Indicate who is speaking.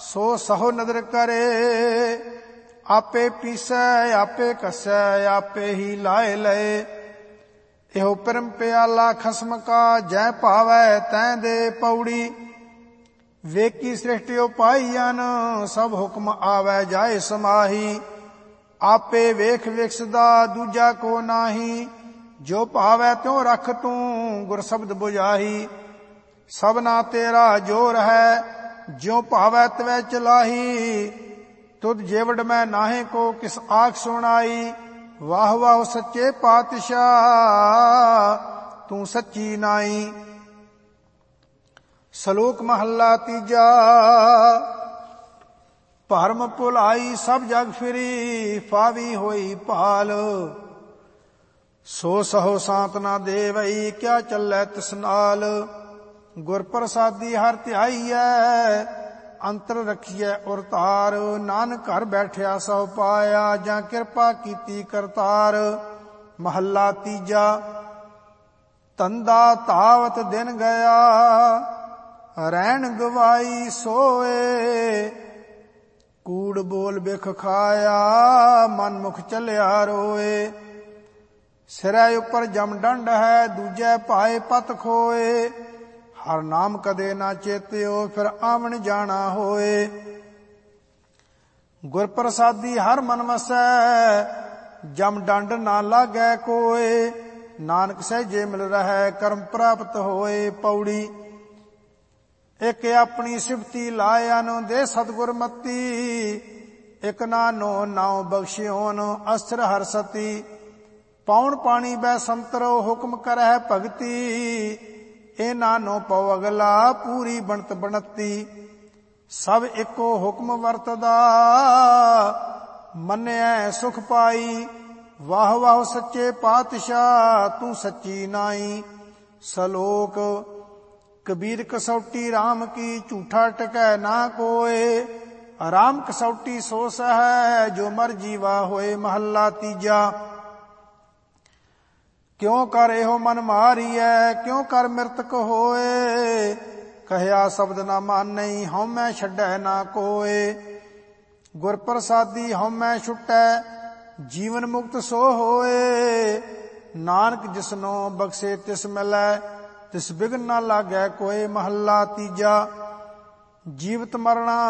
Speaker 1: ਸੋ ਸਹੁ ਨਦਰ ਕਰੇ। ਆਪੇ ਪੀਸੈ ਆਪੇ ਕੱਸੈ ਆਪੇ ਹੀ ਲਾਏ ਲਏ। ਇਹੋ ਪਰਮ ਪਿਆਲਾ ਖਸਮ ਕਾ ਜੈ ਭਾਵੈ ਤੈਂ ਦੇ ਪੌੜੀ। ਵੇਖੀ ਸ੍ਰਿਸ਼ਟਿ ਉਪਾਈਅਨ ਸਭ ਹੁਕਮ ਆਵੈ ਜਾਏ ਸਮਾਹੀ। ਆਪੇ ਵੇਖ ਵਿਕਸਦਾ ਦੂਜਾ ਕੋ ਨਾਹੀ। ਜੋ ਭਾਵੈ ਤਿਉ ਰਖ ਤੂੰ ਗੁਰ ਸ਼ਬਦ ਬੁਝਾਈ। ਸਭਨਾ ਤੇਰਾ ਜੋਰ ਹੈ ਜਿਉ ਭਾਵੈ ਤਵੈ ਚਲਾਹੀ। ਤੁਧ ਜੇਵੜ ਮੈਂ ਨਾਹੇ ਕੋ ਕਿਸ ਆਖ ਸੁਣਾਈ। ਵਾਹ ਵਾਹ ਸੱਚੇ ਪਾਤਸ਼ਾਹ ਤੂੰ ਸੱਚੀ ਨਾਈ। ਸ਼ਲੋਕ ਮਹੱਲਾ ਤੀਜਾ। ਭਰਮ ਭੁਲਾਈ ਸਭ ਜਗ ਫਿਰੀ ਫਾਵੀ ਹੋਈ ਭਾਲ। ਸੋ ਸਹੁ ਸਾਂਤ ਨਾ ਦੇਵਈ ਕਿਆ ਚੱਲੈ ਤਿਸ ਨਾਲ। ਗੁਰ ਪ੍ਰਸਾਦੀ ਹਰ ਧਿਆਈਐ ਅੰਤਰ ਰਖੀਐ ਉਰ ਧਾਰ। ਨਾਨਕ ਘਰ ਬੈਠਿਆ ਸਭ ਪਾਇਆ ਜਾਂ ਕਿਰਪਾ ਕੀਤੀ ਕਰਤਾਰ। ਮਹੱਲਾ ਤੀਜਾ। ਧੰਦਾ ਧਾਵਤ ਦਿਨ ਗਿਆ ਰਹਿਣ ਗਵਾਈ ਸੋਏ। ਕੂੜ ਬੋਲ ਬਿਖ ਖਾਇਆ ਮਨ ਮੁਖ ਚੱਲਿਆ ਰੋਏ। ਸਿਰੈ ਉੱਪਰ ਜਮ ਡੰਡ ਹੈ ਦੂਜੈ ਭਾਏ ਪਤ ਖੋਏ। ਹਰ ਨਾਮ ਕਦੇ ਨਾ ਚੇਤਿਓ ਫਿਰ ਆਵਣ ਜਾਣਾ ਹੋਏ। ਗੁਰ ਪ੍ਰਸਾਦੀ ਹਰ ਮਨ ਵਸੈ ਜਮ ਡੰਡ ਨਾ ਲਾਗੈ ਕੋਏ। ਨਾਨਕ ਸਹਿਜੇ ਮਿਲ ਰਹੈ ਕਰਮ ਪ੍ਰਾਪਤ ਹੋਏ। ਪੌੜੀ। ਇਕ ਆਪਣੀ ਸਿਫਤੀ ਲਾਇਨ ਦੇ ਸਤਿਗੁਰ ਮਤੀ। ਇਕ ਨਾਨੋ ਨਾਉ ਬਖਸ਼ਿਓਨ ਅਸਰ ਹਰ ਸਤੀ। ਪੌਣ ਪਾਣੀ ਬੈ ਸੰਤਰੋ ਹੁਕਮ ਕਰਹਿ ਭਗਤੀ। ਇਹ ਨਾਨੋ ਪਉ ਅਗਲਾ ਪੂਰੀ ਬਣਤ ਬਣਤੀ। ਸਭ ਇੱਕੋ ਹੁਕਮ ਵਰਤਦਾ ਮੰਨਿਐ ਸੁਖ ਪਾਈ। ਵਾਹ ਵਾਹ ਸੱਚੇ ਪਾਤਸ਼ਾਹ ਤੂੰ ਸੱਚੀ ਨਾਈ। ਸ਼ਲੋਕ। ਕਬੀਰ ਕਸੌਟੀ RAM ਕੀ ਝੂਠਾ ਟਕੈ ਨਾ ਕੋਏ। ਰਾਮ ਕਸੌਟੀ ਸੋ ਸਹੈ ਜੋ ਮਰ ਜੀਵਾ ਹੋਏ। ਮਹੱਲਾ ਤੀਜਾ। ਕਿਉ ਕਰ ਇਹੋ ਮਨ ਮਾਰੀਐ ਕਿਉ ਕਰ ਮਿਰਤਕ ਹੋਏ। ਕਹਿਆ ਸ਼ਬਦ ਨਾ ਮਾਨਈ ਹਉਮੈ ਛੱਡੈ ਨਾ ਕੋਏ। ਗੁਰ ਪ੍ਰਸਾਦੀ ਹਉਮੈ ਛੁਟੈ ਜੀਵਨ ਮੁਕਤ ਸੋ ਹੋਏ। ਨਾਨਕ ਜਿਸਨੋ ਬਖਸ਼ੇ ਤਿਸ ਮਿਲੈ ਤਿਸ ਬਿਘਨ ਨਾ ਲਾਗੈ ਕੋਏ। ਮਹੱਲਾ ਤੀਜਾ। ਜੀਵਤ ਮਰਣਾ